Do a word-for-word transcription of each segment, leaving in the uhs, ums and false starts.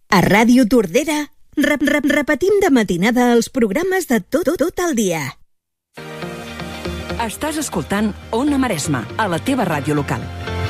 A Ràdio Tordera rep, rep, repetim de matinada els programes de tot, tot, tot el dia. Estàs escoltant Ona Maresma, a la teva ràdio local.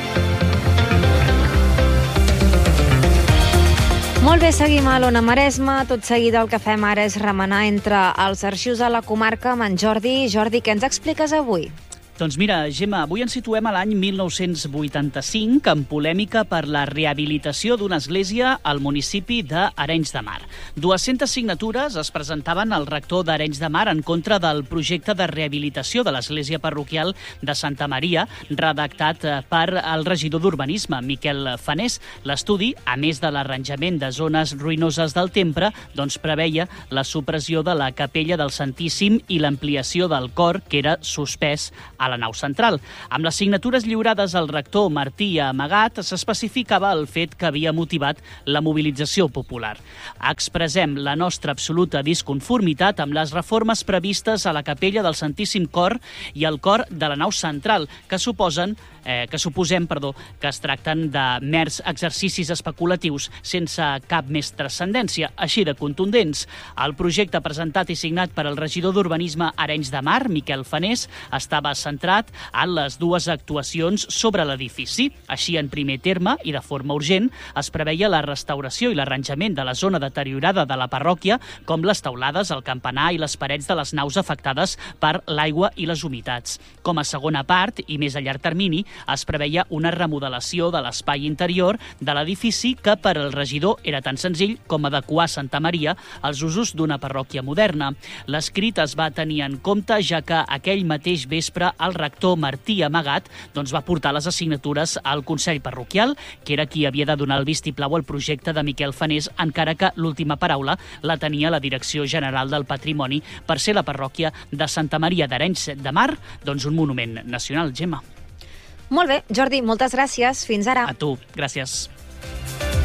Molt bé, seguim a l'Ona Maresma. Tot seguit el que fem ara és remenar entre els arxius de la comarca amb en Jordi. Jordi, què ens expliques avui? Doncs mira, Gemma, avui ens situem a l'any mil nou-cents vuitanta-cinc amb polèmica per la rehabilitació d'una església al municipi d'Arenys de Mar. dues-centes signatures es presentaven al rector d'Arenys de Mar en contra del projecte de rehabilitació de l'església parroquial de Santa Maria, redactat per el regidor d'Urbanisme, Miquel Fanés. L'estudi, a més de l'arranjament de zones ruïnoses del temple, doncs preveia la supressió de la capella del Santíssim i l'ampliació del cor, que era suspès a la nau central. Amb les signatures lliurades al rector Martí Amagat s'especificava el fet que havia motivat la mobilització popular. Expressem la nostra absoluta disconformitat amb les reformes previstes a la capella del Santíssim Cor i al cor de la nau central, que suposen eh, que suposem perdó, que es tracten de mers exercicis especulatius sense cap més transcendència, així de contundents. El projecte presentat i signat per el regidor d'Urbanisme Arenys de Mar, Miquel Fanés, estava centrat en les dues actuacions sobre l'edifici. Així, en primer terme i de forma urgent, es preveia la restauració i l'arranjament de la zona deteriorada de la parròquia, com les teulades, el campanar i les parets de les naus afectades per l'aigua i les humitats. Com a segona part, i més a llarg termini, es preveia una remodelació de l'espai interior de l'edifici que per al regidor era tan senzill com adequar Santa Maria als usos d'una parròquia moderna. L'escrit es va tenir en compte, ja que aquell mateix vespre el rector Martí Amagat doncs, va portar les assignatures al Consell Parroquial, que era qui havia de donar el vistiplau al projecte de Miquel Fanés, encara que l'última paraula la tenia la Direcció General del Patrimoni per ser la parròquia de Santa Maria d'Arenys de Mar, doncs un monument nacional, Gemma. Molt bé, Jordi, moltes gràcies. Fins ara. A tu, gràcies.